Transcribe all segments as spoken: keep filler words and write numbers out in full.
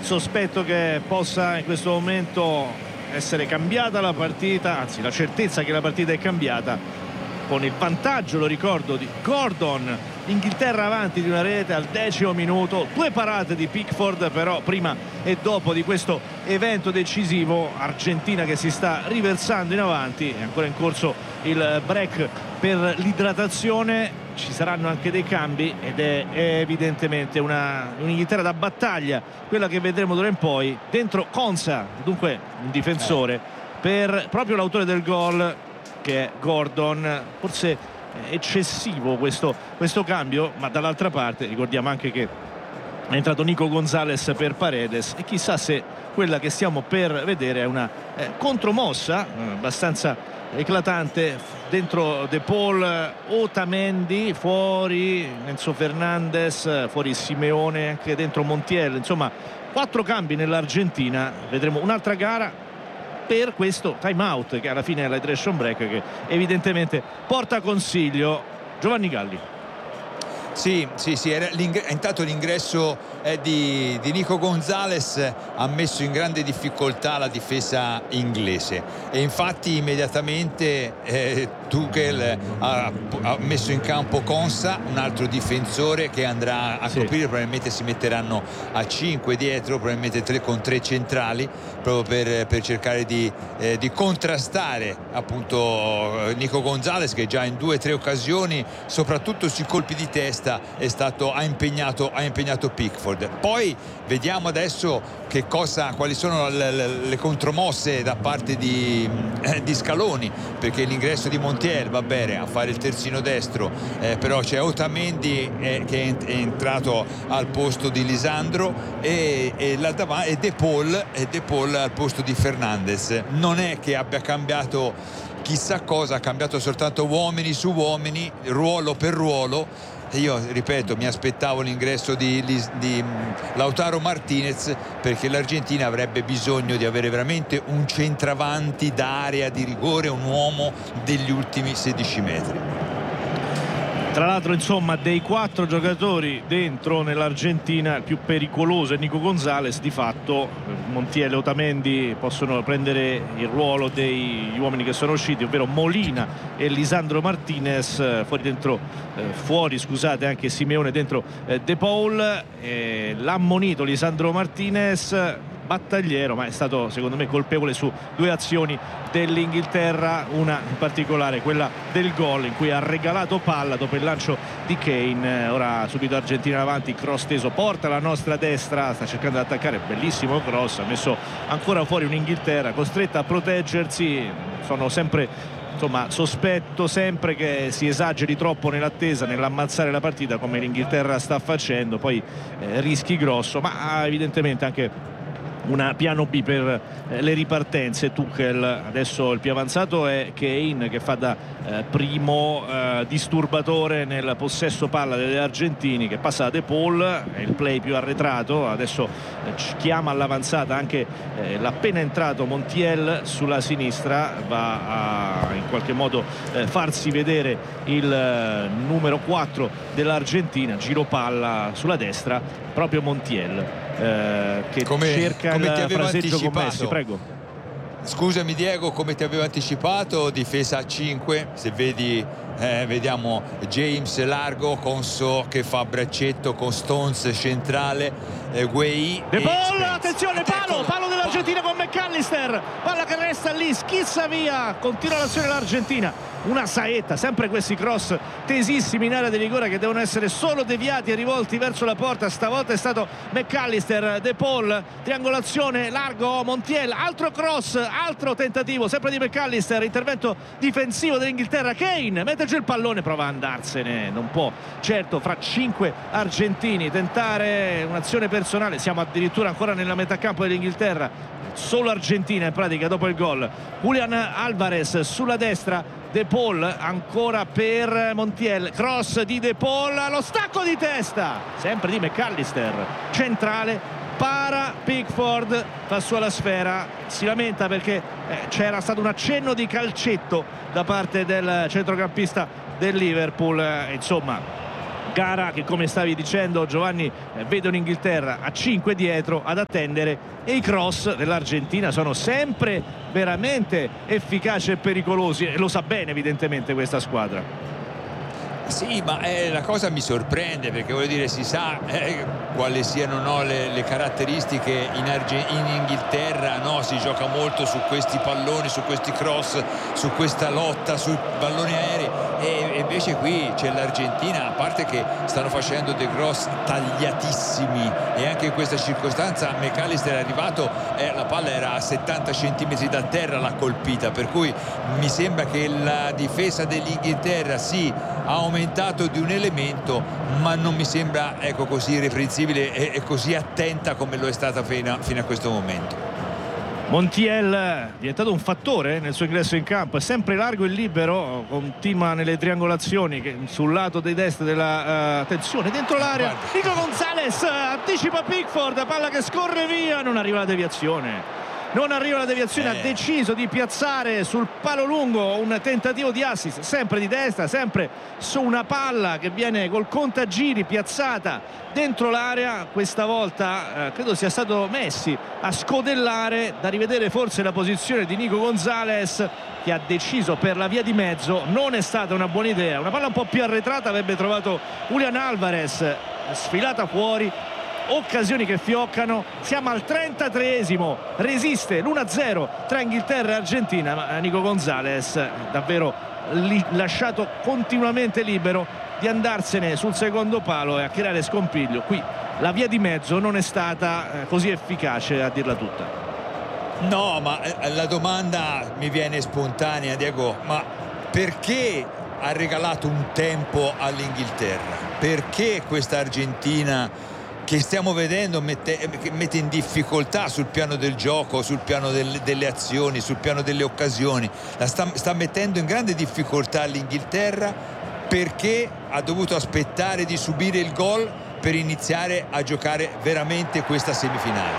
sospetto che possa in questo momento essere cambiata la partita, anzi la certezza che la partita è cambiata, con il vantaggio, lo ricordo, di Gordon. Inghilterra avanti di una rete al decimo minuto, due parate di Pickford, però prima e dopo di questo evento decisivo Argentina che si sta riversando in avanti. È ancora in corso il break per l'idratazione, ci saranno anche dei cambi ed è, è evidentemente una, un'Inghilterra da battaglia quella che vedremo d'ora in poi. Dentro Konsa, dunque un difensore, per proprio l'autore del gol che è Gordon. Forse eccessivo questo, questo cambio, ma dall'altra parte ricordiamo anche che è entrato Nico Gonzalez per Paredes e chissà se quella che stiamo per vedere è una eh, contromossa eh, abbastanza eclatante. Dentro De Paul, Otamendi, fuori Enzo Fernandez, fuori Simeone, anche dentro Montiel. Insomma, quattro cambi nell'Argentina. Vedremo un'altra gara per questo time out che alla fine è l'hydration break, che evidentemente porta consiglio. Giovanni Galli. Sì, sì, sì, era intanto l'ingresso eh, di, di Nico Gonzalez ha messo in grande difficoltà la difesa inglese e infatti immediatamente eh, Tuchel ha, ha messo in campo Konsa, un altro difensore che andrà a sì. coprire, probabilmente si metteranno a cinque dietro, probabilmente tre, con tre centrali, proprio per, per cercare di, eh, di contrastare appunto Nico Gonzalez, che già in due o tre occasioni, soprattutto sui colpi di testa, è stato ha impegnato ha impegnato Pickford. Poi vediamo adesso che cosa quali sono le, le, le contromosse da parte di, eh, di Scaloni, perché l'ingresso di Montiel va bene a fare il terzino destro, eh, però c'è Otamendi eh, che è entrato al posto di Lisandro e, e, la, e De Paul e De Paul al posto di Fernandez. Non è che abbia cambiato chissà cosa, ha cambiato soltanto uomini su uomini, ruolo per ruolo. Io ripeto, mi aspettavo l'ingresso di, di Lautaro Martinez, perché l'Argentina avrebbe bisogno di avere veramente un centravanti d'area di rigore, un uomo degli ultimi sedici metri. Tra l'altro, insomma, dei quattro giocatori dentro nell'Argentina il più pericoloso è Nico Gonzalez. Di fatto Montiel e Otamendi possono prendere il ruolo degli uomini che sono usciti, ovvero Molina e Lisandro Martinez. Fuori dentro eh, fuori scusate anche Simeone, dentro eh, De Paul. eh, l'ha ammonito Lisandro Martinez, battagliero, ma è stato secondo me colpevole su due azioni dell'Inghilterra, una in particolare quella del gol in cui ha regalato palla dopo il lancio di Kane. Ora subito Argentina avanti, cross teso, porta la nostra destra, sta cercando di attaccare, bellissimo cross, ha messo ancora fuori un'Inghilterra costretta a proteggersi. Sono sempre, insomma, sospetto sempre che si esageri troppo nell'attesa, nell'ammazzare la partita come l'Inghilterra sta facendo, poi eh, rischi grosso, ma ha evidentemente anche una piano B per eh, le ripartenze. Tuchel adesso il più avanzato è Kane, che fa da eh, primo eh, disturbatore nel possesso palla degli argentini, che passa da De Paul, è il play più arretrato. Adesso eh, chiama all'avanzata anche eh, l'appena entrato Montiel sulla sinistra, va a in qualche modo eh, farsi vedere il eh, numero quattro dell'Argentina. Giro palla sulla destra, proprio Montiel eh, che come, cerca come il fraseggio con Messi. Prego. Scusami Diego, come ti avevo anticipato, difesa a cinque, se vedi eh, vediamo James largo con So che fa braccetto con Stones centrale, eh, Guei De Paul, attenzione, palo, palo dell'Argentina con McAllister, palla che resta lì, schizza via, continua l'azione dell'Argentina. Una saetta, sempre questi cross tesissimi in area di rigore che devono essere solo deviati e rivolti verso la porta. Stavolta è stato McAllister, De Paul, triangolazione, largo Montiel, altro cross, altro tentativo sempre di McAllister, intervento difensivo dell'Inghilterra. Kane mette giù il pallone, prova a andarsene, non può certo fra cinque argentini tentare un'azione personale. Siamo addirittura ancora nella metà campo dell'Inghilterra, solo Argentina in pratica dopo il gol. Julian Alvarez sulla destra, De Paul ancora per Montiel, cross di De Paul, lo stacco di testa sempre di McAllister, centrale, para Pickford, fa sua la sfera, si lamenta perché eh, c'era stato un accenno di calcetto da parte del centrocampista del Liverpool. eh, insomma gara che, come stavi dicendo Giovanni, eh, vede un'Inghilterra a cinque dietro ad attendere, e i cross dell'Argentina sono sempre veramente efficaci e pericolosi, e lo sa bene evidentemente questa squadra. Sì, ma eh, la cosa mi sorprende, perché voglio dire, si sa eh, quali siano, no, le, le caratteristiche in, Arge- in Inghilterra, no? Si gioca molto su questi palloni, su questi cross, su questa lotta sui palloni aerei, e, e invece qui c'è l'Argentina, a parte che stanno facendo dei cross tagliatissimi, e anche in questa circostanza McAllister è arrivato, eh, la palla era a settanta centimetri da terra, l'ha colpita, per cui mi sembra che la difesa dell'Inghilterra sì, ha aumentato di un elemento, ma non mi sembra, ecco, così irreprensibile e, e così attenta come lo è stata fino a, fino a questo momento. Montiel è diventato un fattore nel suo ingresso in campo, è sempre largo e libero, continua nelle triangolazioni che sul lato dei destri della uh, attenzione dentro l'area. Nico Gonzalez anticipa Pickford, palla che scorre via, non arriva la deviazione. Non arriva la deviazione, eh. ha deciso di piazzare sul palo lungo un tentativo di assist, sempre di destra, sempre su una palla che viene col contagiri piazzata dentro l'area. Questa volta eh, credo sia stato Messi a scodellare, da rivedere forse la posizione di Nico Gonzalez, che ha deciso per la via di mezzo. Non è stata una buona idea, una palla un po' più arretrata avrebbe trovato Julian Alvarez, sfilata fuori. Occasioni che fioccano, siamo al trentatreesimo, resiste l'uno a zero tra Inghilterra e Argentina, ma Nico Gonzalez davvero li, lasciato continuamente libero di andarsene sul secondo palo e a creare scompiglio. Qui la via di mezzo non è stata eh, così efficace, a dirla tutta. No, ma la domanda mi viene spontanea, Diego, ma perché ha regalato un tempo all'Inghilterra? Perché questa Argentina, che stiamo vedendo, mette, mette in difficoltà sul piano del gioco, sul piano del, delle azioni, sul piano delle occasioni, la sta, sta mettendo in grande difficoltà l'Inghilterra, perché ha dovuto aspettare di subire il gol per iniziare a giocare veramente questa semifinale.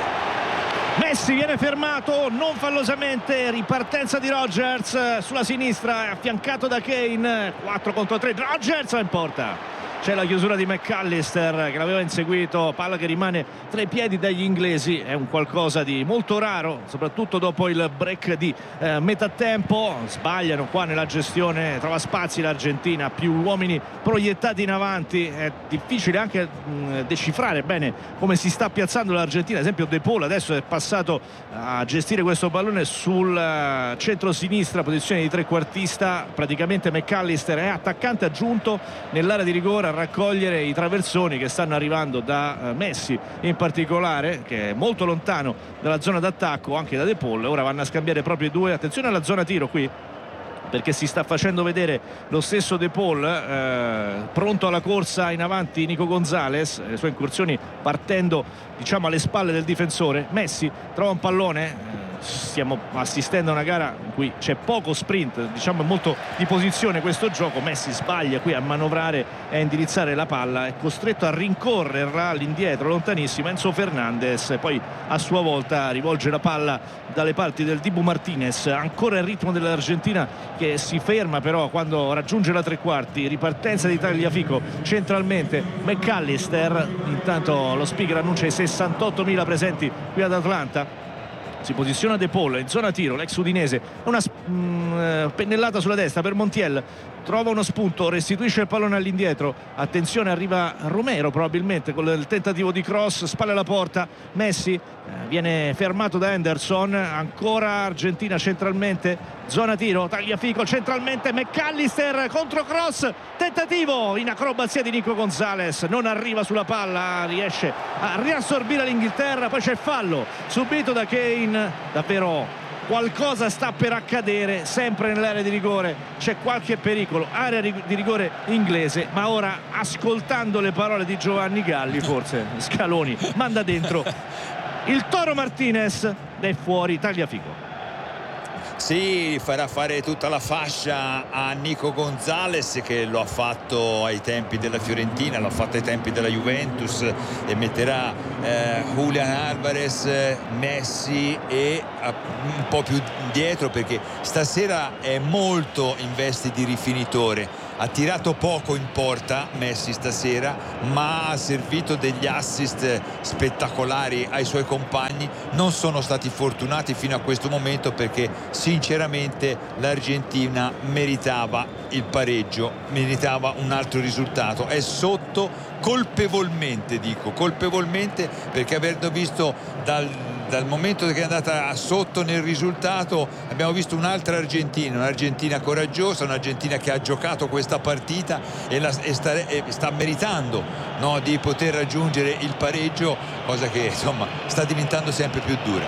Messi viene fermato non fallosamente, ripartenza di Rodgers sulla sinistra, affiancato da Kane, quattro contro tre, Rodgers va in porta. C'è la chiusura di McAllister che l'aveva inseguito, palla che rimane tra i piedi degli inglesi, è un qualcosa di molto raro, soprattutto dopo il break di eh, metà tempo. Sbagliano qua nella gestione, trova spazi l'Argentina, più uomini proiettati in avanti, è difficile anche mh, decifrare bene come si sta piazzando l'Argentina. Ad esempio De Paul adesso è passato a gestire questo pallone sul uh, centro-sinistra, posizione di trequartista, praticamente McAllister è attaccante aggiunto nell'area di rigore a raccogliere i traversoni che stanno arrivando da uh, Messi in particolare, che è molto lontano dalla zona d'attacco, anche da De Paul. Ora vanno a scambiare proprio i due, attenzione alla zona tiro qui, perché si sta facendo vedere lo stesso De Paul, eh, pronto alla corsa in avanti Nico Gonzalez, le sue incursioni partendo diciamo alle spalle del difensore. Messi trova un pallone, eh, stiamo assistendo a una gara in cui c'è poco sprint, diciamo molto di posizione questo gioco. Messi sbaglia qui a manovrare e a indirizzare la palla, è costretto a rincorrerla all'indietro lontanissimo Enzo Fernandez, poi a sua volta rivolge la palla dalle parti del Dibu Martinez. Ancora il ritmo dell'Argentina che si ferma però quando raggiunge la tre quarti, ripartenza di Tagliafico centralmente, McAllister, intanto lo speaker annuncia i sessantottomila presenti qui ad Atlanta. Si posiziona De Paul in zona tiro, l'ex udinese, una mh, pennellata sulla destra per Montiel, trova uno spunto, restituisce il pallone all'indietro, attenzione, arriva Romero probabilmente con il tentativo di cross, spalle alla porta, Messi eh, viene fermato da Henderson, ancora Argentina centralmente, zona tiro, Tagliafico centralmente, McAllister contro cross, tentativo in acrobazia di Nico Gonzalez, non arriva sulla palla, riesce a riassorbire l'Inghilterra, poi c'è fallo subito da Kane. Davvero qualcosa sta per accadere sempre nell'area di rigore, c'è qualche pericolo, area di rigore inglese, ma ora, ascoltando le parole di Giovanni Galli, forse Scaloni manda dentro il Toro Martinez ed è fuori Tagliafico. Sì, farà fare tutta la fascia a Nico Gonzalez, che lo ha fatto ai tempi della Fiorentina, l'ha fatto ai tempi della Juventus, e metterà eh, Julian Alvarez, Messi e uh, un po' più dietro, perché stasera è molto in vesti di rifinitore. ha tirato poco in porta Messi stasera, ma ha servito degli assist spettacolari ai suoi compagni. Non sono stati fortunati fino a questo momento, perché sinceramente l'Argentina meritava il pareggio, meritava un altro risultato. È sotto colpevolmente, dico colpevolmente, perché avendo visto dal dal momento che è andata sotto nel risultato, abbiamo visto un'altra Argentina, un'Argentina coraggiosa, un'Argentina che ha giocato questa partita e, la, e, sta, e sta meritando, no, di poter raggiungere il pareggio, cosa che insomma sta diventando sempre più dura.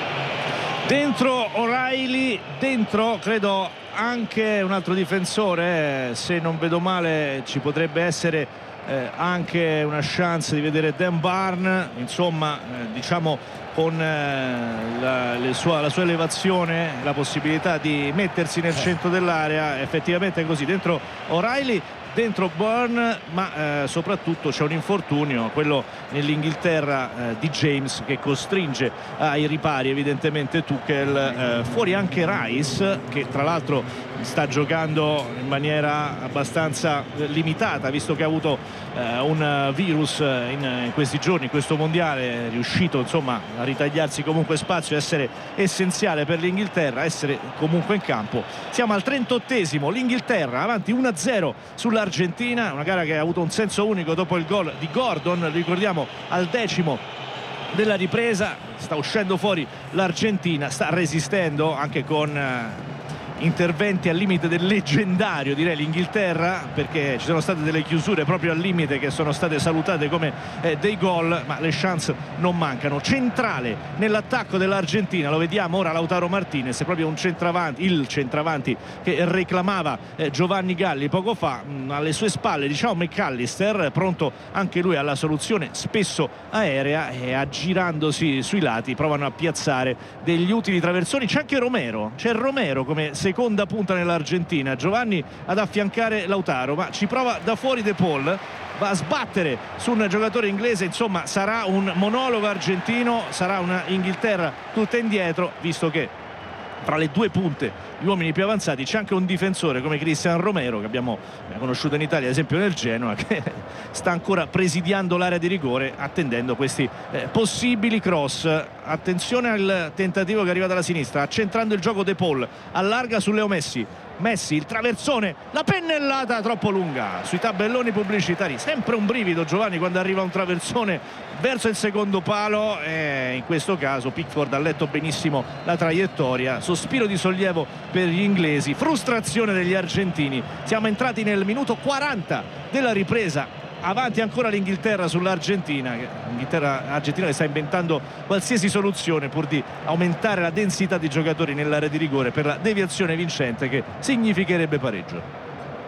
Dentro O'Reilly, dentro credo anche un altro difensore, eh, se non vedo male ci potrebbe essere eh, anche una chance di vedere Dan Burn, insomma eh, diciamo con eh, la, le sua, la sua elevazione, la possibilità di mettersi nel centro dell'area. Effettivamente è così, dentro O'Reilly, dentro Burn, ma eh, soprattutto c'è un infortunio, quello nell'Inghilterra eh, di James, che costringe ai ripari evidentemente Tuchel. Eh, fuori anche Rice, che tra l'altro sta giocando in maniera abbastanza eh, limitata, visto che ha avuto eh, un virus in, in questi giorni, in questo mondiale. È riuscito insomma a ritagliarsi comunque spazio, essere essenziale per l'Inghilterra, essere comunque in campo. Siamo al trentottesimo, l'Inghilterra avanti uno a zero sull'Argentina, una gara che ha avuto un senso unico dopo il gol di Gordon, ricordiamo al decimo della ripresa. Sta uscendo fuori l'Argentina, sta resistendo anche con eh, interventi al limite del leggendario, direi, l'Inghilterra, perché ci sono state delle chiusure proprio al limite che sono state salutate come eh, dei gol, ma le chance non mancano. Centrale nell'attacco dell'Argentina, lo vediamo ora, Lautaro Martinez, proprio un centravanti, il centravanti che reclamava eh, Giovanni Galli poco fa. Mh, alle sue spalle diciamo McAllister, pronto anche lui alla soluzione spesso aerea, e aggirandosi sui lati provano a piazzare degli utili traversoni. C'è anche Romero, c'è Romero come seconda punta nell'Argentina, Giovanni ad affiancare Lautaro, ma ci prova da fuori De Paul, va a sbattere su un giocatore inglese. Insomma sarà un monologo argentino, sarà una Inghilterra tutta indietro, visto che tra le due punte, gli uomini più avanzati, c'è anche un difensore come Cristian Romero, che abbiamo conosciuto in Italia ad esempio nel Genoa, che sta ancora presidiando l'area di rigore, attendendo questi eh, possibili cross. Attenzione al tentativo che arriva dalla sinistra, accentrando il gioco De Paul, allarga su Leo Messi. Messi, il traversone, la pennellata troppo lunga sui tabelloni pubblicitari. Sempre un brivido, Giovanni, quando arriva un traversone verso il secondo palo, e in questo caso Pickford ha letto benissimo la traiettoria. Sospiro di sollievo per gli inglesi, frustrazione degli argentini. Siamo entrati nel minuto quaranta della ripresa, avanti ancora l'Inghilterra sull'Argentina, l'Inghilterra Argentina che sta inventando qualsiasi soluzione pur di aumentare la densità di giocatori nell'area di rigore per la deviazione vincente, che significherebbe pareggio.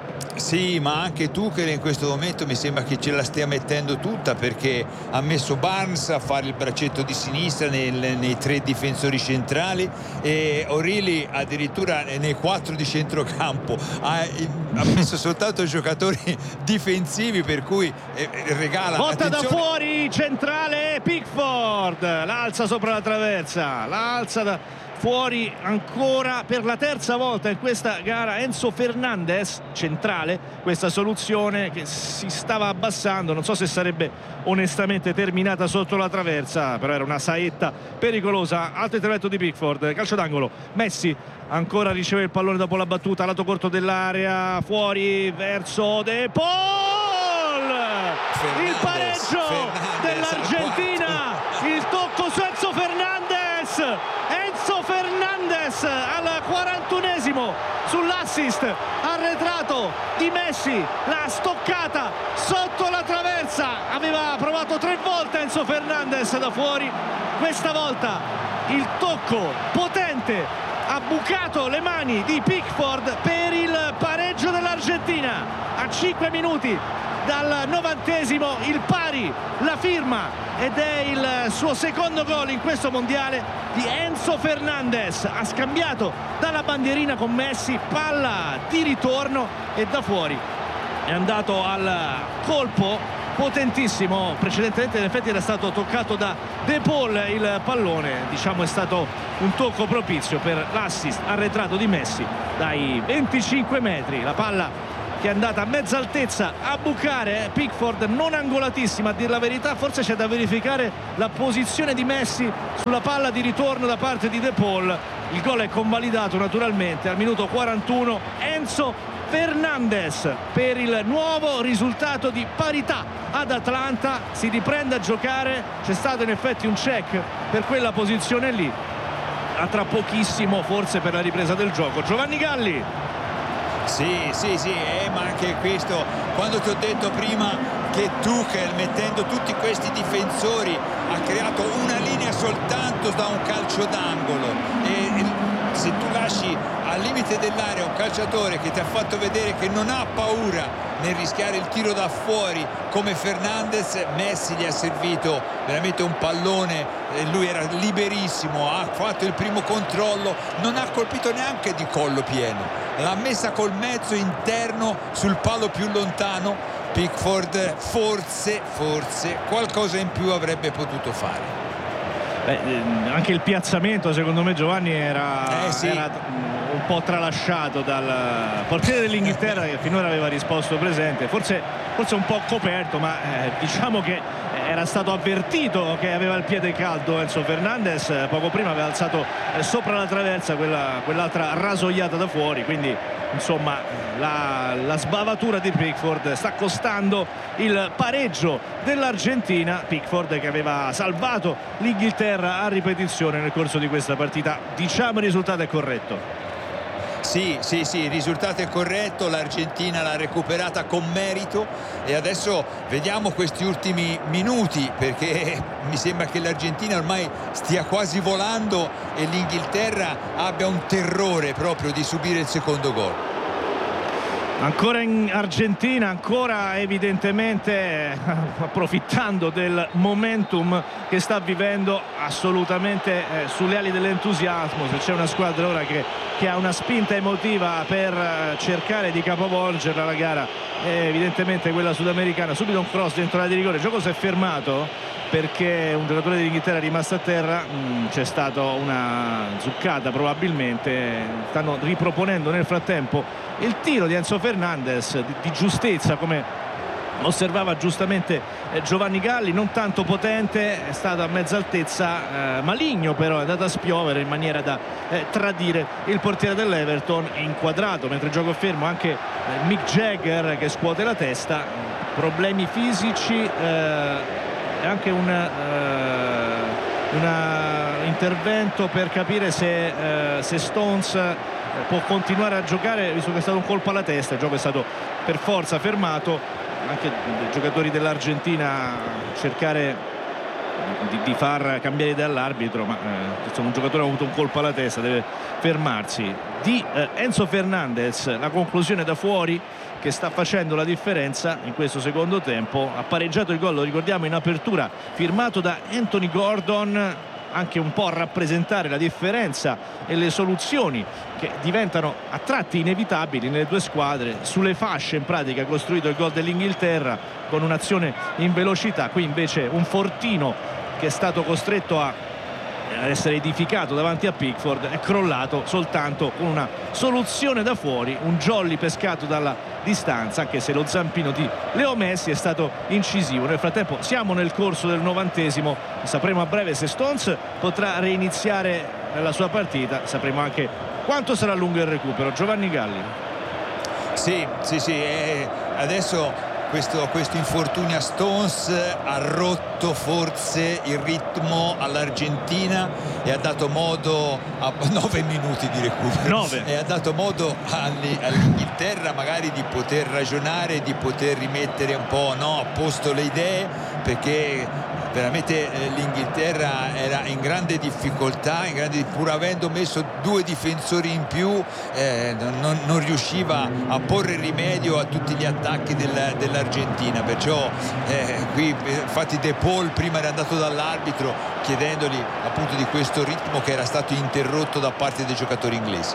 Sì, ma anche Tuchel in questo momento mi sembra che ce la stia mettendo tutta, perché ha messo Barnes a fare il braccetto di sinistra nel, nei tre difensori centrali, e O'Reilly addirittura nei quattro di centrocampo ha, ha messo soltanto giocatori difensivi, per cui eh, regala. Botta attenzione. Da fuori, centrale, Pickford l'alza sopra la traversa, l'alza da fuori ancora per la terza volta in questa gara Enzo Fernandez, centrale. Questa soluzione che si stava abbassando, non so se sarebbe onestamente terminata sotto la traversa, però era una saetta pericolosa. Altro intervento di Pickford, calcio d'angolo, Messi ancora riceve il pallone dopo la battuta, lato corto dell'area, fuori verso De Paul, Fernandez, il pareggio Fernandez dell'Argentina, il tocco su Enzo Fernandez, Enzo Fernandez al quarantunesimo sull'assist arretrato di Messi, la stoccata sotto la traversa. Aveva provato tre volte Enzo Fernandez da fuori, questa volta il tocco potente ha bucato le mani di Pickford per il pareggio dell'Argentina. A cinque minuti dal novantesimo il pari, la firma, ed è il suo secondo gol in questo mondiale di Enzo Fernandez. Ha scambiato dalla bandierina con Messi, palla di ritorno e da fuori è andato al colpo potentissimo. Precedentemente in effetti era stato toccato da De Paul il pallone, diciamo è stato un tocco propizio per l'assist arretrato di Messi dai venticinque metri. La palla che è andata a mezza altezza a bucare Pickford, non angolatissima a dir la verità. Forse c'è da verificare la posizione di Messi sulla palla di ritorno da parte di De Paul. Il gol è convalidato naturalmente al minuto quarantuno. Enzo Fernandez per il nuovo risultato di parità ad Atlanta, si riprende a giocare. C'è stato in effetti un check per quella posizione lì, a tra pochissimo forse per la ripresa del gioco. Giovanni Galli. Sì, sì, sì, eh, ma anche questo, quando ti ho detto prima che Tuchel, mettendo tutti questi difensori, ha creato una linea soltanto da un calcio d'angolo, e se tu lasci al limite dell'area un calciatore che ti ha fatto vedere che non ha paura nel rischiare il tiro da fuori come Fernandez, Messi gli ha servito veramente un pallone, lui era liberissimo, ha fatto il primo controllo, non ha colpito neanche di collo pieno, l'ha messa col mezzo interno sul palo più lontano. Pickford forse, forse qualcosa in più avrebbe potuto fare. Beh, anche il piazzamento secondo me, Giovanni, era, eh sì. era un po' tralasciato dal portiere dell'Inghilterra che finora aveva risposto presente, forse, forse un po' coperto, ma eh, diciamo che era stato avvertito che aveva il piede caldo. Enzo Fernandez poco prima aveva alzato eh, sopra la traversa quella, quell'altra rasoiata da fuori, quindi insomma la, la sbavatura di Pickford sta costando il pareggio dell'Argentina. Pickford che aveva salvato l'Inghilterra a ripetizione nel corso di questa partita. Diciamo il risultato è corretto. Sì, sì, sì, il risultato è corretto, l'Argentina l'ha recuperata con merito e adesso vediamo questi ultimi minuti, perché mi sembra che l'Argentina ormai stia quasi volando e l'Inghilterra abbia un terrore proprio di subire il secondo gol. Ancora in Argentina, ancora evidentemente approfittando del momentum che sta vivendo, assolutamente eh, sulle ali dell'entusiasmo. Se c'è una squadra ora che, che ha una spinta emotiva per eh, cercare di capovolgerla la gara, è evidentemente quella sudamericana. Subito un cross dentro l'area di rigore, il gioco si è fermato perché un giocatore dell'Inghilterra è rimasto a terra. mm, c'è stata una zuccata probabilmente, stanno riproponendo nel frattempo il tiro di Enzo Fernandez di, di giustezza, come osservava giustamente eh, Giovanni Galli, non tanto potente, è stato a mezza altezza, eh, maligno però, è andato a spiovere in maniera da eh, tradire il portiere dell'Everton, inquadrato mentre il gioco è fermo anche eh, Mick Jagger che scuote la testa, problemi fisici, eh, e anche un uh, una intervento per capire se, uh, se Stones può continuare a giocare, visto che è stato un colpo alla testa. Il gioco è stato per forza fermato. Anche i giocatori dell'Argentina cercare di, di far cambiare idea all'arbitro, ma eh, insomma, un giocatore ha avuto un colpo alla testa, deve fermarsi. Di eh, Enzo Fernandez la conclusione da fuori che sta facendo la differenza in questo secondo tempo. Ha pareggiato il gol, lo ricordiamo, in apertura, firmato da Anthony Gordon, anche un po' a rappresentare la differenza e le soluzioni che diventano a tratti inevitabili nelle due squadre. Sulle fasce in pratica ha costruito il gol dell'Inghilterra con un'azione in velocità. Qui invece un fortino che è stato costretto a essere edificato davanti a Pickford, è crollato soltanto con una soluzione da fuori, un jolly pescato dalla distanza, anche se lo zampino di Leo Messi è stato incisivo. Nel frattempo siamo nel corso del novantesimo, sapremo a breve se Stones potrà reiniziare la sua partita, sapremo anche quanto sarà lungo il recupero. Giovanni Galli. Sì, sì, sì, eh, adesso questo, questo infortunio a Stones ha rotto forse il ritmo all'Argentina e ha dato modo a nove minuti di recupero nove. E ha dato modo all'Inghilterra magari di poter ragionare, di poter rimettere un po', no, a posto le idee, perché veramente eh, l'Inghilterra era in grande difficoltà, in grande, pur avendo messo due difensori in più, eh, non, non riusciva a porre rimedio a tutti gli attacchi del, dell'Argentina. Perciò eh, qui infatti De Paul prima era andato dall'arbitro chiedendogli appunto di questo ritmo che era stato interrotto da parte dei giocatori inglesi.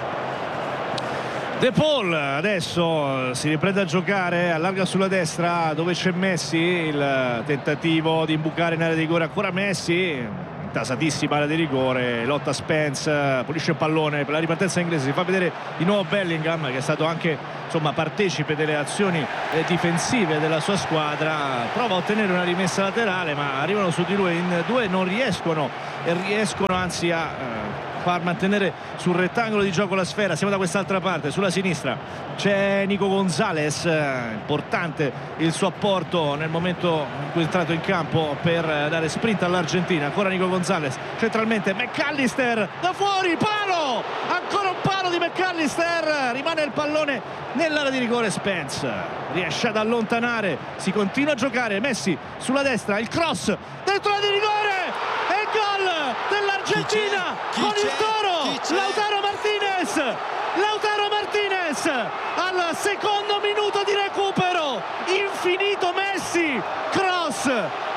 De Paul adesso si riprende a giocare, allarga sulla destra dove c'è Messi, il tentativo di imbucare in area di rigore, ancora Messi, tasatissima area di rigore, lotta Spence, pulisce il pallone per la ripartenza inglese, si fa vedere di nuovo Bellingham che è stato anche insomma partecipe delle azioni eh, difensive della sua squadra, prova a ottenere una rimessa laterale, ma arrivano su di lui in due, non riescono e riescono anzi a eh, far mantenere sul rettangolo di gioco la sfera. Siamo da quest'altra parte, sulla sinistra c'è Nico Gonzalez, importante il suo apporto nel momento in cui è entrato in campo per dare sprint all'Argentina. Ancora Nico Gonzalez, centralmente McAllister, da fuori, palo, ancora un palo di McAllister, rimane il pallone nell'area di rigore. Spence riesce ad allontanare, si continua a giocare, Messi sulla destra, il cross dentro l'area di rigore e il gol dell'Argentina con il Toro, Lautaro Martinez. Lautaro Martinez al secondo minuto di recupero, infinito Messi, cross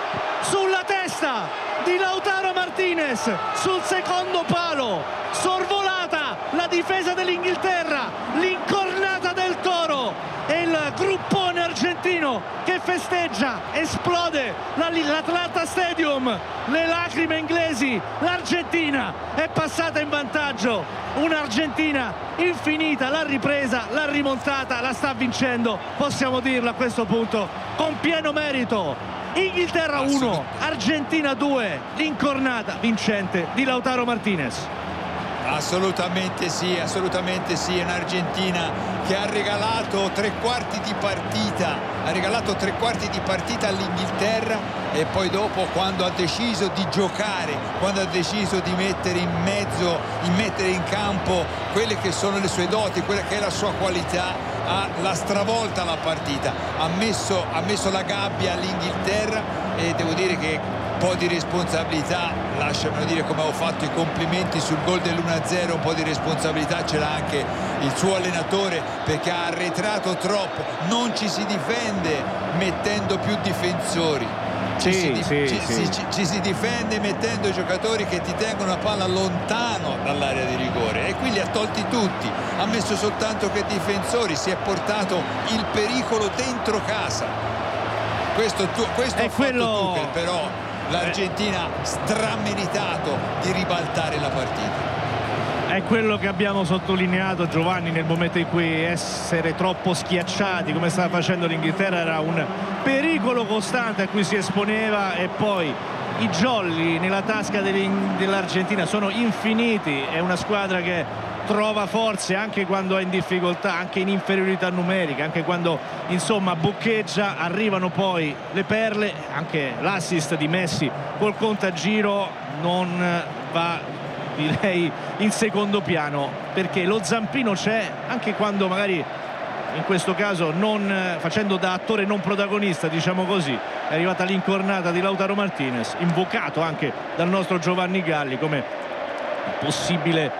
sulla testa di Lautaro Martinez sul secondo palo, sorvolata la difesa dell'Inghilterra, l'incornata del Toro e il gruppone argentino che festeggia, esplode l'Atlanta Stadium, le lacrime inglesi, l'Argentina è passata in vantaggio, un'Argentina infinita, l'ha ripresa, l'ha rimontata, la sta vincendo, possiamo dirlo a questo punto con pieno merito. Inghilterra uno, Argentina due, l'incornata vincente di Lautaro Martinez. Assolutamente sì, assolutamente sì, è un'Argentina che ha regalato tre quarti di partita, ha regalato tre quarti di partita all'Inghilterra e poi dopo quando ha deciso di giocare, quando ha deciso di mettere in mezzo, di mettere in campo quelle che sono le sue doti, quella che è la sua qualità, ha la stravolta la partita, ha messo, ha messo la gabbia all'Inghilterra e devo dire che un po' di responsabilità, lasciamelo dire, come ho fatto i complimenti sul gol dell'uno a zero, un po' di responsabilità ce l'ha anche il suo allenatore perché ha arretrato troppo, non ci si difende mettendo più difensori, ci, sì, si, di- sì, ci, sì. si, ci, ci si difende mettendo giocatori che ti tengono la palla lontano dall'area di rigore e qui li ha tolti tutti, ha messo soltanto che difensori, si è portato il pericolo dentro casa. Questo, tu, questo ha quello... fatto Tuchel, però l'Argentina strameritato di ribaltare la partita. È quello che abbiamo sottolineato, Giovanni, nel momento in cui essere troppo schiacciati come stava facendo l'Inghilterra era un pericolo costante a cui si esponeva e poi i jolly nella tasca dell'Argentina sono infiniti. È una squadra che trova forze anche quando è in difficoltà, anche in inferiorità numerica, anche quando insomma boccheggia, arrivano poi le perle, anche l'assist di Messi col contagiro non va, direi, in secondo piano perché lo zampino c'è anche quando magari in questo caso non facendo da attore non protagonista, diciamo così, è arrivata l'incornata di Lautaro Martinez, invocato anche dal nostro Giovanni Galli come possibile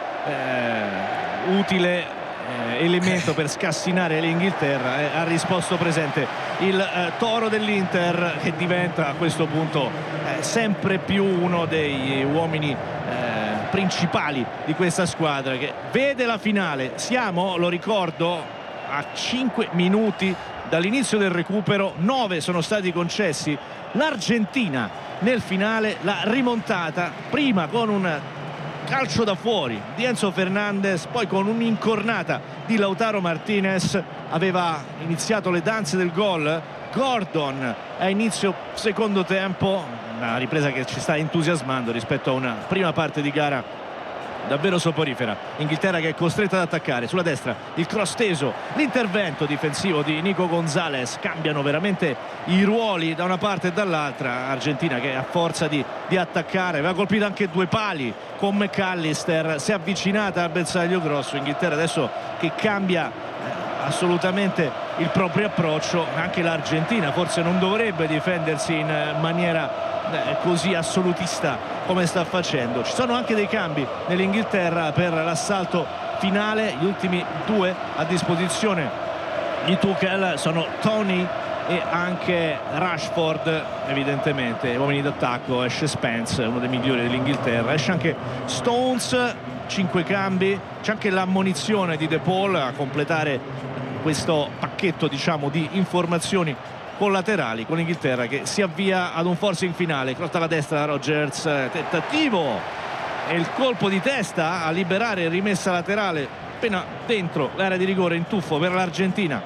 Eh, utile eh, elemento per scassinare l'Inghilterra. Eh, ha risposto presente il eh, Toro dell'Inter che diventa a questo punto eh, sempre più uno degli uomini eh, principali di questa squadra che vede la finale. Siamo, lo ricordo, a cinque minuti dall'inizio del recupero, nove sono stati concessi. L'Argentina nel finale l'ha rimontata, prima con un calcio da fuori di Enzo Fernandez, poi con un'incornata di Lautaro Martinez. Aveva iniziato le danze del gol Gordon a inizio secondo tempo, una ripresa che ci sta entusiasmando rispetto a una prima parte di gara davvero soporifera. Inghilterra che è costretta ad attaccare sulla destra, il cross teso, l'intervento difensivo di Nico Gonzalez, cambiano veramente i ruoli da una parte e dall'altra. Argentina che a forza di, di attaccare aveva colpito anche due pali con McAllister, si è avvicinata al bersaglio grosso. Inghilterra adesso che cambia eh, assolutamente il proprio approccio, anche l'Argentina forse non dovrebbe difendersi in maniera eh, così assolutista come sta facendo. Ci sono anche dei cambi nell'Inghilterra per l'assalto finale, gli ultimi due a disposizione di Tuchel sono Tony e anche Rashford. Evidentemente uomini d'attacco, esce Spence, uno dei migliori dell'Inghilterra, esce anche Stones, cinque cambi, c'è anche l'ammonizione di De Paul a completare questo pacchetto, diciamo, di informazioni collaterali con l'Inghilterra che si avvia ad un forcing finale. Crotta alla destra Rodgers, tentativo e il colpo di testa a liberare rimessa laterale appena dentro l'area di rigore in tuffo per l'Argentina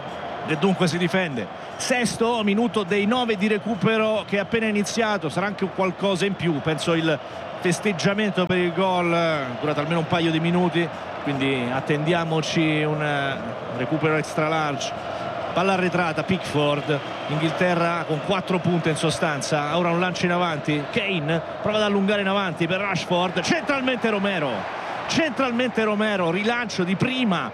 e dunque si difende. Sesto minuto dei nove di recupero che è appena iniziato, sarà anche qualcosa in più, penso il festeggiamento per il gol durato almeno un paio di minuti, quindi attendiamoci un recupero extra large. Palla arretrata, Pickford, Inghilterra con quattro punte in sostanza, ora un lancio in avanti, Kane prova ad allungare in avanti per Rashford, centralmente Romero, centralmente Romero, rilancio di prima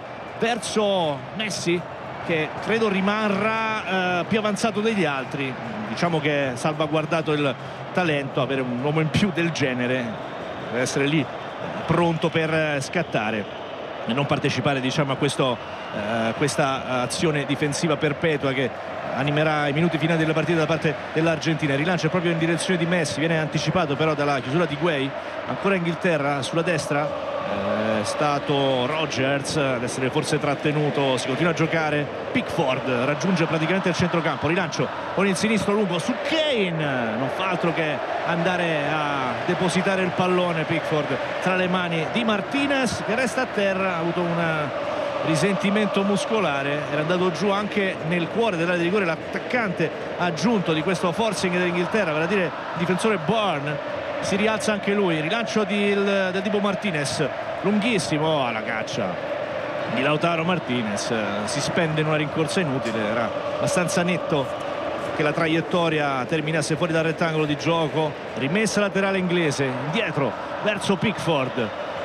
verso Messi che credo rimarrà eh, più avanzato degli altri, diciamo che salvaguardato il talento, avere un uomo in più del genere, deve essere lì pronto per scattare e non partecipare diciamo a questo, eh, questa azione difensiva perpetua che animerà i minuti finali della partita da parte dell'Argentina. Il rilancio è proprio in direzione di Messi, viene anticipato però dalla chiusura di Guay, ancora Inghilterra sulla destra, è stato Rodgers ad essere forse trattenuto, si continua a giocare, Pickford raggiunge praticamente il centrocampo, rilancio con il sinistro lungo su Kane, non fa altro che andare a depositare il pallone Pickford tra le mani di Martinez che resta a terra, ha avuto un risentimento muscolare, era andato giù anche nel cuore dell'area di rigore l'attaccante aggiunto di questo forcing dell'Inghilterra, vale a dire il difensore Bourne. Si rialza anche lui, rilancio di, il, del tipo Martinez, lunghissimo alla caccia di Lautaro Martinez, si spende in una rincorsa inutile, era abbastanza netto che la traiettoria terminasse fuori dal rettangolo di gioco. Rimessa laterale inglese, indietro verso Pickford,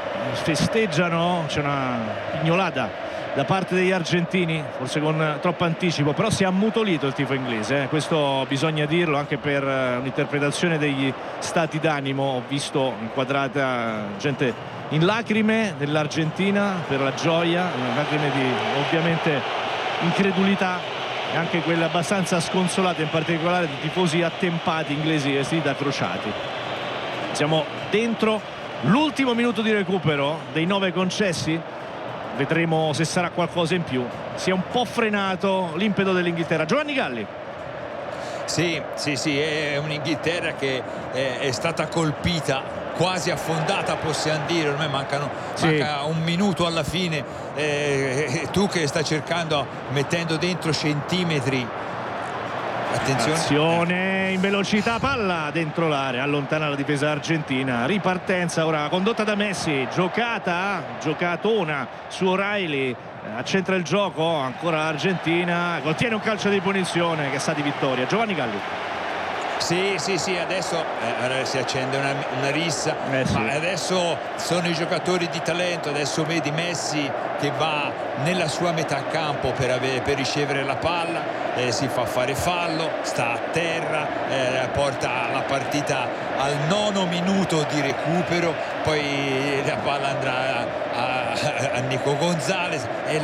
festeggiano, c'è una pignolata da parte degli argentini, forse con troppo anticipo, però si è ammutolito il tifo inglese, eh. Questo bisogna dirlo anche per un'interpretazione degli stati d'animo. Ho visto inquadrata gente in lacrime dell'Argentina per la gioia, lacrime di ovviamente incredulità e anche quelle abbastanza sconsolate, in particolare di tifosi attempati inglesi vestiti da crociati. Siamo dentro l'ultimo minuto di recupero dei nove concessi, vedremo se sarà qualcosa in più. Si è un po' frenato l'impeto dell'Inghilterra. Giovanni Galli. Sì, sì, sì, è un'Inghilterra che è, è stata colpita, quasi affondata possiamo dire, ormai mancano, sì. manca un minuto alla fine, eh, tu che sta cercando, mettendo dentro centimetri. Attenzione. Azione in velocità, palla dentro l'area, allontana la difesa argentina, ripartenza ora condotta da Messi, giocata, giocatona su O'Reilly, accentra il gioco, ancora l'Argentina, ottiene un calcio di punizione che sa di vittoria. Giovanni Galli. Sì, sì, sì, adesso eh, si accende una, una rissa, eh sì. ma adesso sono i giocatori di talento, adesso vedi Messi che va nella sua metà campo per, avere, per ricevere la palla, eh, si fa fare fallo, sta a terra, eh, porta la partita al nono minuto di recupero, poi la palla andrà a, a, a Nico Gonzalez e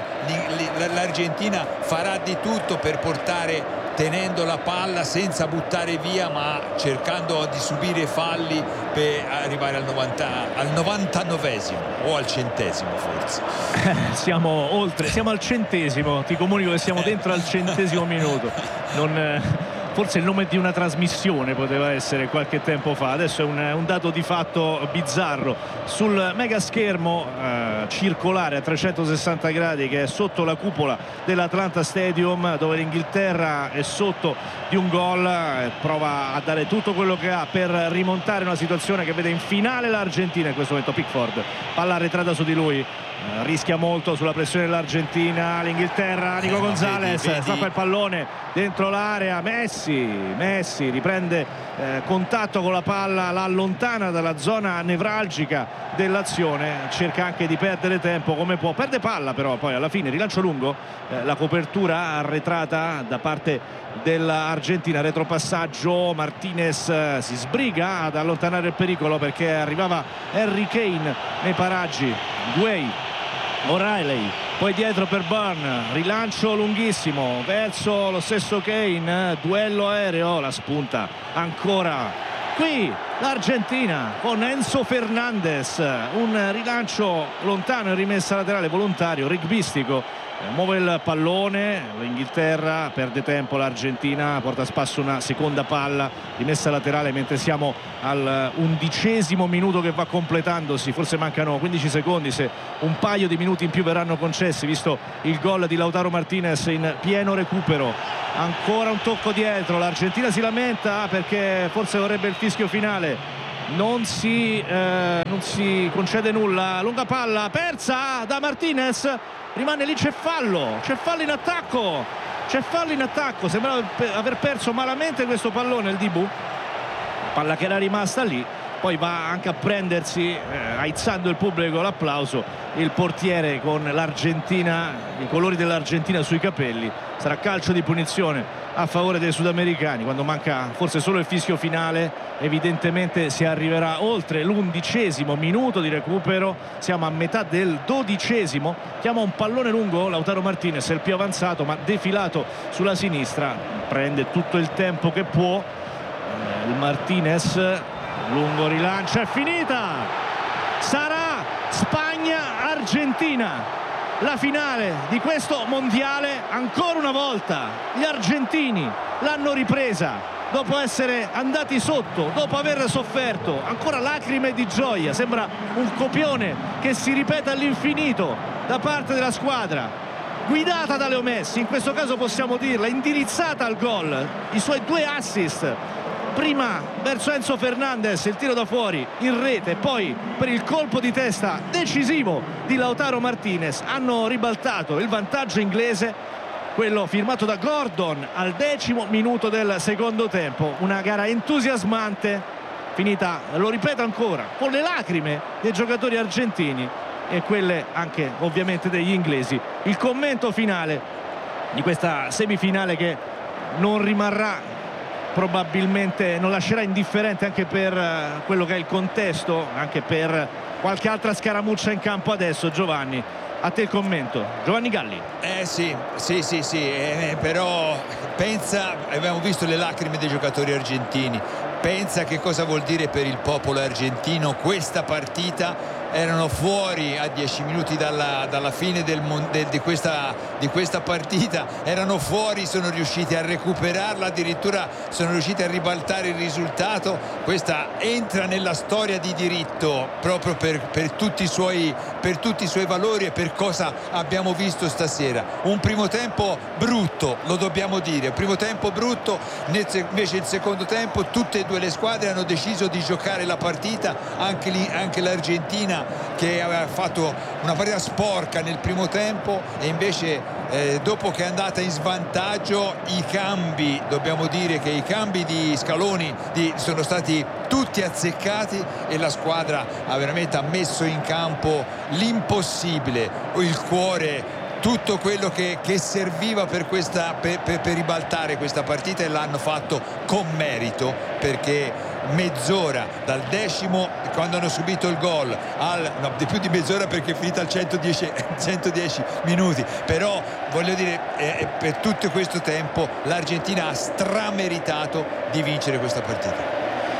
l'Argentina farà di tutto per portare, tenendo la palla senza buttare via ma cercando di subire falli per arrivare al, novanta, al novantanovesimo o al centesimo forse. Siamo oltre, siamo al centesimo, ti comunico che siamo dentro al centesimo minuto. Non... Forse il nome di una trasmissione poteva essere qualche tempo fa, adesso è un, un dato di fatto bizzarro sul mega schermo eh, circolare a trecentosessanta gradi che è sotto la cupola dell'Atlanta Stadium, dove l'Inghilterra è sotto di un gol, eh, prova a dare tutto quello che ha per rimontare una situazione che vede in finale l'Argentina. In questo momento Pickford, palla arretrata su di lui, eh, rischia molto sulla pressione dell'Argentina, l'Inghilterra, Nico eh, Gonzalez strappa il pallone dentro l'area, Messi Messi riprende eh, contatto con la palla, la allontana dalla zona nevralgica dell'azione, cerca anche di perdere tempo come può, perde palla però poi alla fine rilancio lungo, eh, la copertura arretrata da parte dell'Argentina, retropassaggio, Martinez eh, si sbriga ad allontanare il pericolo perché arrivava Harry Kane nei paraggi, Guay, O'Reilly, poi dietro per Bourne, rilancio lunghissimo verso lo stesso Kane, duello aereo, la spunta ancora qui l'Argentina con Enzo Fernandez, un rilancio lontano e rimessa laterale volontario, rugbyistico muove il pallone l'Inghilterra, perde tempo l'Argentina, porta a spasso una seconda palla rimessa laterale mentre siamo al undicesimo minuto che va completandosi, forse mancano quindici secondi se un paio di minuti in più verranno concessi visto il gol di Lautaro Martinez in pieno recupero. Ancora un tocco dietro, l'Argentina si lamenta perché forse vorrebbe il fischio finale. Non si, eh, non si concede nulla, lunga palla persa da Martinez, rimane lì, c'è fallo, c'è fallo in attacco, c'è fallo in attacco, sembrava aver perso malamente questo pallone il Dibu, palla che era rimasta lì, poi va anche a prendersi, eh, aizzando il pubblico l'applauso, il portiere con l'Argentina, i colori dell'Argentina sui capelli. Sarà calcio di punizione a favore dei sudamericani quando manca forse solo il fischio finale. Evidentemente si arriverà oltre l'undicesimo minuto di recupero, siamo a metà del dodicesimo. Chiama un pallone lungo Lautaro Martinez, è il più avanzato ma defilato sulla sinistra, prende tutto il tempo che può il Martinez, lungo rilancio, è finita, sarà Spagna-Argentina la finale di questo mondiale. Ancora una volta gli argentini l'hanno ripresa dopo essere andati sotto, dopo aver sofferto, ancora lacrime di gioia, sembra un copione che si ripete all'infinito da parte della squadra guidata da Leo Messi, in questo caso possiamo dirla, indirizzata al gol, i suoi due assist, prima verso Enzo Fernandez, il tiro da fuori in rete, poi per il colpo di testa decisivo di Lautaro Martinez, hanno ribaltato il vantaggio inglese, quello firmato da Gordon al decimo minuto del secondo tempo. Una gara entusiasmante finita, lo ripeto ancora, con le lacrime dei giocatori argentini e quelle anche ovviamente degli inglesi. Il commento finale di questa semifinale che non rimarrà probabilmente, non lascerà indifferente anche per uh, quello che è il contesto, anche per qualche altra scaramuccia in campo adesso. Giovanni, a te il commento. Giovanni Galli. Eh sì, sì, sì, sì, eh, però pensa, abbiamo visto le lacrime dei giocatori argentini, pensa che cosa vuol dire per il popolo argentino questa partita. Erano fuori a dieci minuti dalla, dalla fine del, del, di, questa, di questa partita, erano fuori, sono riusciti a recuperarla, addirittura sono riusciti a ribaltare il risultato. Questa entra nella storia di diritto proprio per, per, tutti i suoi, per tutti i suoi valori e per cosa abbiamo visto stasera. Un primo tempo brutto, lo dobbiamo dire, un primo tempo brutto, invece il secondo tempo tutte e due le squadre hanno deciso di giocare la partita, anche, lì, anche l'Argentina che aveva fatto una partita sporca nel primo tempo e invece eh, dopo che è andata in svantaggio i cambi, dobbiamo dire che i cambi di Scaloni di, sono stati tutti azzeccati e la squadra ha veramente messo in campo l'impossibile, il cuore, tutto quello che, che serviva per, questa, per, per, per ribaltare questa partita, e l'hanno fatto con merito, perché mezz'ora dal decimo, quando hanno subito il gol, al, no, di più di mezz'ora perché è finita al centodieci, centodieci minuti, però voglio dire eh, per tutto questo tempo l'Argentina ha strameritato di vincere questa partita.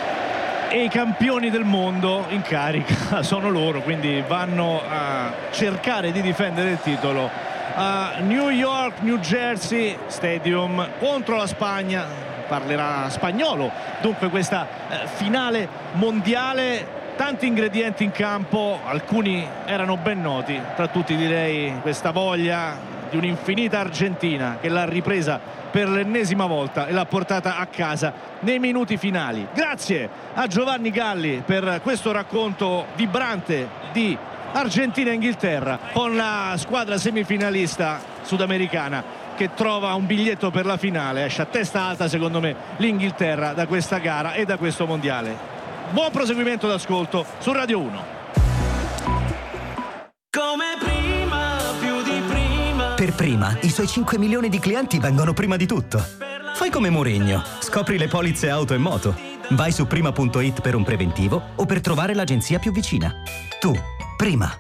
E i campioni del mondo in carica sono loro, quindi vanno a cercare di difendere il titolo a New York, New Jersey Stadium contro la Spagna. Parlerà spagnolo dunque questa eh, finale mondiale, tanti ingredienti in campo, alcuni erano ben noti, tra tutti direi questa voglia di un'infinita Argentina che l'ha ripresa per l'ennesima volta e l'ha portata a casa nei minuti finali. Grazie a Giovanni Galli per questo racconto vibrante di Argentina e Inghilterra, con la squadra semifinalista sudamericana che trova un biglietto per la finale. Esce a testa alta secondo me l'Inghilterra da questa gara e da questo mondiale. Buon proseguimento d'ascolto su Radio uno. Come prima, più di prima. Per Prima, i suoi cinque milioni di clienti vengono prima di tutto. Fai come Mourinho, scopri le polizze auto e moto. Vai su prima punto it per un preventivo o per trovare l'agenzia più vicina. Tu, Prima.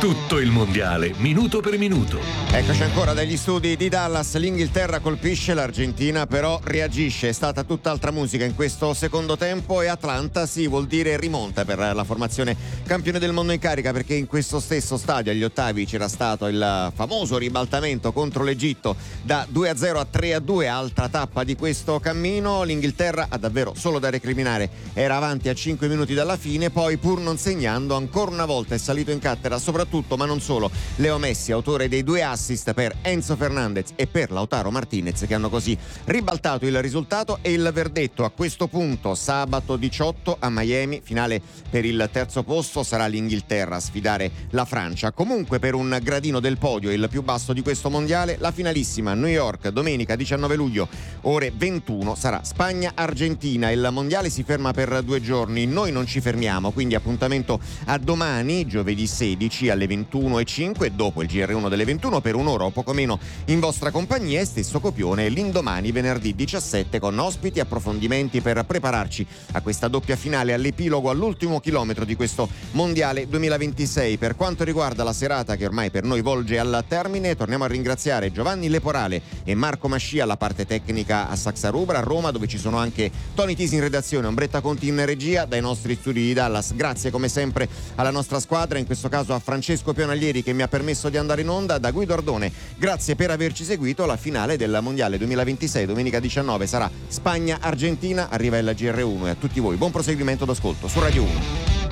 Tutto il mondiale, minuto per minuto. Eccoci ancora dagli studi di Dallas. L'Inghilterra colpisce, l'Argentina però reagisce. È stata tutt'altra musica in questo secondo tempo e Atlanta sì vuol dire rimonta per la formazione campione del mondo in carica, perché in questo stesso stadio agli ottavi c'era stato il famoso ribaltamento contro l'Egitto da due a zero a tre a due, altra tappa di questo cammino. L'Inghilterra ha davvero solo da recriminare, era avanti a cinque minuti dalla fine, poi pur non segnando ancora una volta è salito in cattedra soprattutto Tutto, ma non solo, Leo Messi, autore dei due assist per Enzo Fernandez e per Lautaro Martinez, che hanno così ribaltato il risultato e il verdetto. A questo punto sabato diciotto a Miami, finale per il terzo posto, sarà l'Inghilterra a sfidare la Francia. Comunque per un gradino del podio, il più basso di questo mondiale, la finalissima New York domenica diciannove luglio ore ventuno sarà Spagna-Argentina. Il mondiale si ferma per due giorni, noi non ci fermiamo, quindi appuntamento a domani giovedì sedici alle ventuno e cinque e dopo il G R uno delle ventuno per un'ora o poco meno in vostra compagnia, e stesso copione l'indomani venerdì diciassette con ospiti e approfondimenti per prepararci a questa doppia finale, all'epilogo, all'ultimo chilometro di questo mondiale duemilaventisei. Per quanto riguarda la serata che ormai per noi volge al termine, torniamo a ringraziare Giovanni Leporale e Marco Mascia alla parte tecnica a Saxa Rubra a Roma, dove ci sono anche Tony Tisi in redazione, Ombretta Conti in regia. Dai nostri studi di Dallas grazie come sempre alla nostra squadra, in questo caso a Francesco Pionaglieri che mi ha permesso di andare in onda. Da Guido Ardone grazie per averci seguito. La finale del mondiale duemilaventisei domenica diciannove sarà Spagna-Argentina, arriva il G R uno, e a tutti voi buon proseguimento d'ascolto su Radio uno.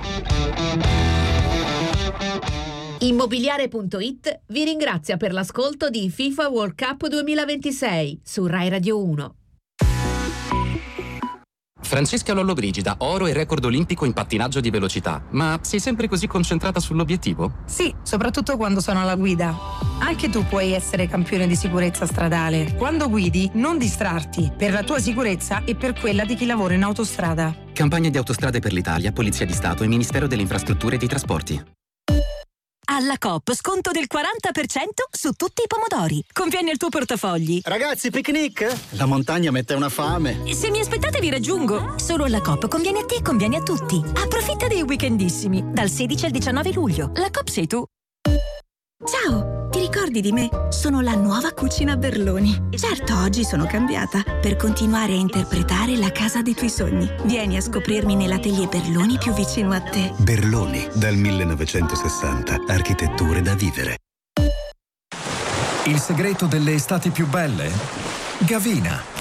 Immobiliare punto it vi ringrazia per l'ascolto di FIFA World Cup duemilaventisei su Rai Radio uno. Francesca Lollobrigida, oro e record olimpico in pattinaggio di velocità. Ma sei sempre così concentrata sull'obiettivo? Sì, soprattutto quando sono alla guida. Anche tu puoi essere campione di sicurezza stradale. Quando guidi, non distrarti, per la tua sicurezza e per quella di chi lavora in autostrada. Campagna di Autostrade per l'Italia, Polizia di Stato e Ministero delle Infrastrutture e dei Trasporti. Alla Coop sconto del quaranta per cento su tutti i pomodori. Conviene il tuo portafogli. Ragazzi, picnic? La montagna mette una fame. Se mi aspettate vi raggiungo. Solo alla Coop conviene a te e conviene a tutti. Approfitta dei weekendissimi. Dal sedici al diciannove luglio. La Coop sei tu. Ciao, ti ricordi di me? Sono la nuova Cucina Berloni. Certo, oggi sono cambiata per continuare a interpretare la casa dei tuoi sogni. Vieni a scoprirmi nell'atelier Berloni più vicino a te. Berloni, dal millenovecentosessanta. Architetture da vivere. Il segreto delle estati più belle? Gavina.